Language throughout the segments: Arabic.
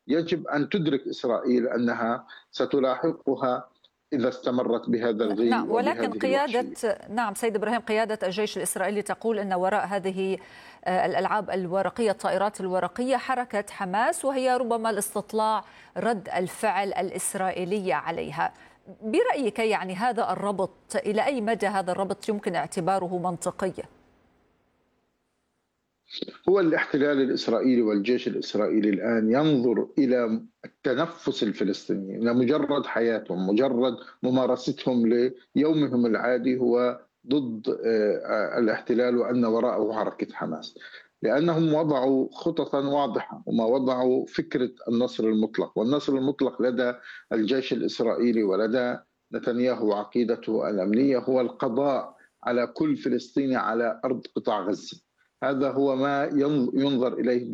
يجب أن تدرك إسرائيل أنها ستلاحقها إذا استمرت بهذا الغي. نعم، ولكن سيد إبراهيم، قيادة الجيش الإسرائيلي تقول أن وراء هذه الألعاب الورقية، الطائرات الورقية، حركة حماس، وهي ربما لاستطلاع رد الفعل الإسرائيلية عليها. برأيك يعني هذا الربط إلى أي مدى هذا الربط يمكن اعتباره منطقي؟ هو الاحتلال الإسرائيلي والجيش الإسرائيلي الآن ينظر إلى التنفس الفلسطيني، إلى مجرد حياتهم، مجرد ممارستهم ليومهم العادي هو ضد الاحتلال، وأن وراءه حركة حماس، لأنهم وضعوا خططا واضحة، وما وضعوا فكرة النصر المطلق. والنصر المطلق لدى الجيش الإسرائيلي ولدى نتنياهو وعقيدته الأمنية هو القضاء على كل فلسطيني على أرض قطاع غزة. هذا هو ما ينظر إليه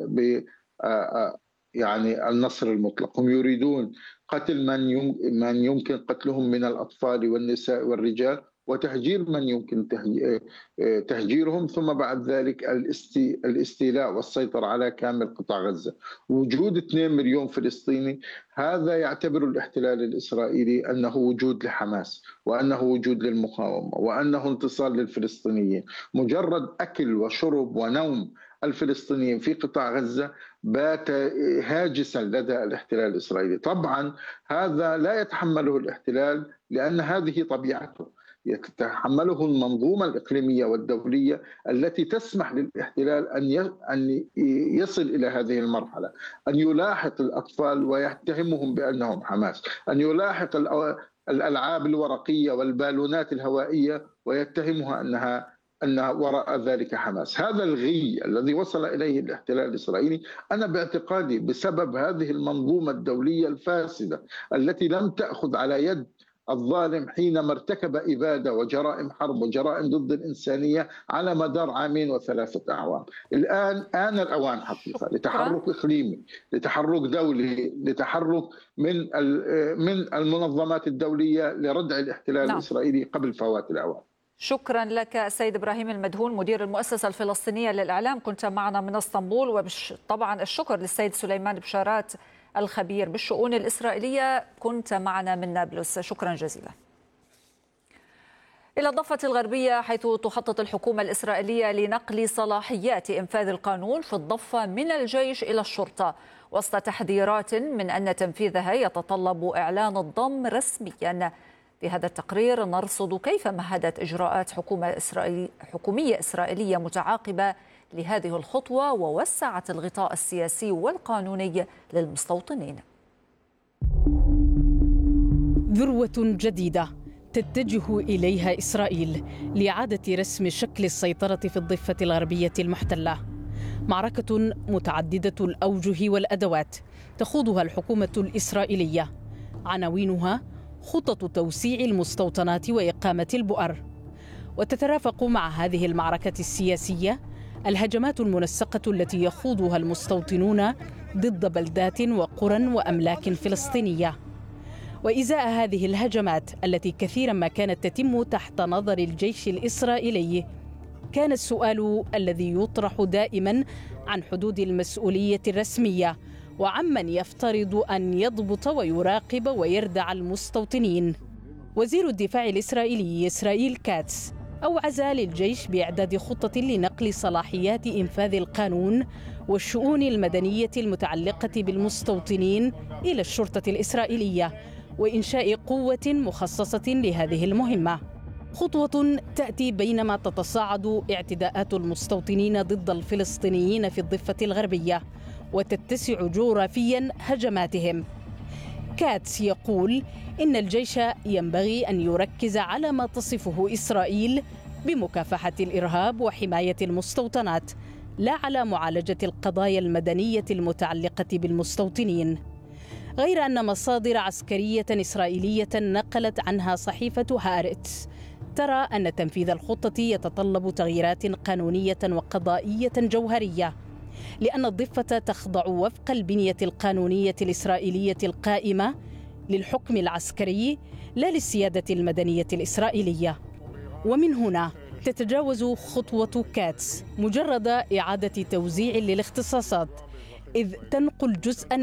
يعني النصر المطلق. هم يريدون قتل من يمكن قتلهم من الأطفال والنساء والرجال، وتهجير من يمكن تهجيرهم، ثم بعد ذلك الاستيلاء والسيطرة على كامل قطاع غزة. وجود 2 مليون فلسطيني هذا يعتبر الاحتلال الإسرائيلي أنه وجود لحماس، وأنه وجود للمقاومة، وأنه انتصار للفلسطينيين. مجرد أكل وشرب ونوم الفلسطينيين في قطاع غزة بات هاجسا لدى الاحتلال الإسرائيلي. طبعا هذا لا يتحمله الاحتلال، لأن هذه طبيعته، يتحمله المنظومة الإقليمية والدولية التي تسمح للاحتلال أن يصل إلى هذه المرحلة، أن يلاحق الأطفال ويتهمهم بأنهم حماس، أن يلاحق الألعاب الورقية والبالونات الهوائية ويتهمها أن وراء ذلك حماس. هذا الغي الذي وصل إليه الاحتلال الإسرائيلي أنا باعتقادي بسبب هذه المنظومة الدولية الفاسدة التي لم تأخذ على يد الظالم حينما ارتكب إبادة وجرائم حرب وجرائم ضد الإنسانية على مدار 2 و3 أعوام. الآن آن الأوان حقيقة لتحرك إقليمي، لتحرك دولي، لتحرك من المنظمات الدولية لردع الاحتلال الإسرائيلي قبل فوات الأوان. شكرا لك سيد إبراهيم المدهون، مدير المؤسسة الفلسطينية للإعلام، كنت معنا من اسطنبول. وطبعا الشكر للسيد سليمان بشارات الخبير بالشؤون الإسرائيلية، كنت معنا من نابلس، شكرا جزيلا. إلى الضفة الغربية، حيث تخطط الحكومة الإسرائيلية لنقل صلاحيات إنفاذ القانون في الضفة من الجيش إلى الشرطة، وسط تحذيرات من أن تنفيذها يتطلب إعلان الضم رسميا. في هذا التقرير نرصد كيف مهدت إجراءات حكومية إسرائيلية متعاقبة لهذه الخطوة، ووسعت الغطاء السياسي والقانوني للمستوطنين. ذروة جديدة تتجه إليها إسرائيل لإعادة رسم شكل السيطرة في الضفة الغربية المحتلة. معركة متعددة الأوجه والأدوات تخوضها الحكومة الإسرائيلية، عناوينها خطط توسيع المستوطنات وإقامة البؤر. وتترافق مع هذه المعركة السياسية الهجمات المنسقة التي يخوضها المستوطنون ضد بلدات وقرى وأملاك فلسطينية. وإزاء هذه الهجمات التي كثيرا ما كانت تتم تحت نظر الجيش الإسرائيلي، كان السؤال الذي يطرح دائما عن حدود المسؤولية الرسمية وعمن يفترض أن يضبط ويراقب ويردع المستوطنين. وزير الدفاع الإسرائيلي إسرائيل كاتس أوعز للجيش بإعداد خطة لنقل صلاحيات إنفاذ القانون والشؤون المدنية المتعلقة بالمستوطنين إلى الشرطة الإسرائيلية، وإنشاء قوة مخصصة لهذه المهمة. خطوة تأتي بينما تتصاعد اعتداءات المستوطنين ضد الفلسطينيين في الضفة الغربية وتتسع جغرافيا هجماتهم. كاتس يقول إن الجيش ينبغي أن يركز على ما تصفه إسرائيل بمكافحة الإرهاب وحماية المستوطنات، لا على معالجة القضايا المدنية المتعلقة بالمستوطنين. غير أن مصادر عسكرية إسرائيلية نقلت عنها صحيفة هارتس ترى أن تنفيذ الخطة يتطلب تغييرات قانونية وقضائية جوهرية، لأن الضفة تخضع وفق البنية القانونية الإسرائيلية القائمة للحكم العسكري لا للسيادة المدنية الإسرائيلية. ومن هنا تتجاوز خطوة كاتس مجرد إعادة توزيع للاختصاصات، إذ تنقل جزءا